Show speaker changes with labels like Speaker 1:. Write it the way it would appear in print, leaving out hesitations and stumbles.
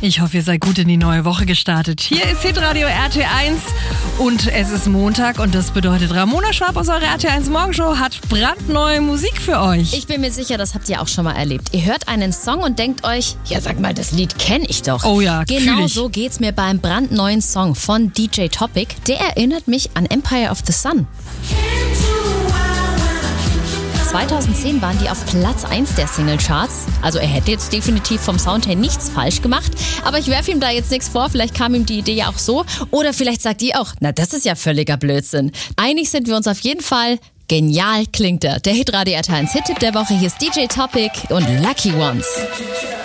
Speaker 1: Ich hoffe, ihr seid gut in die neue Woche gestartet. Hier ist Hitradio RT1 und es ist Montag und das bedeutet, Ramona Schwab aus eurer RT1 Morgenshow hat brandneue Musik für euch.
Speaker 2: Ich bin mir sicher, das habt ihr auch schon mal erlebt. Ihr hört einen Song und denkt euch, ja sag mal, das Lied kenne ich doch.
Speaker 1: Oh ja,
Speaker 2: genau so geht's mir beim brandneuen Song von DJ Topic. Der erinnert mich an Empire of the Sun. 2010 waren die auf Platz 1 der Singlecharts. Also er hätte jetzt definitiv vom Sound her nichts falsch gemacht. Aber ich werfe ihm da jetzt nichts vor. Vielleicht kam ihm die Idee ja auch so. Oder vielleicht sagt ihr auch, na das ist ja völliger Blödsinn. Einig sind wir uns auf jeden Fall. Genial klingt er. Der Hitradio RT1 Hit-Tipp der Woche. Hier ist DJ Topic und Lucky Ones.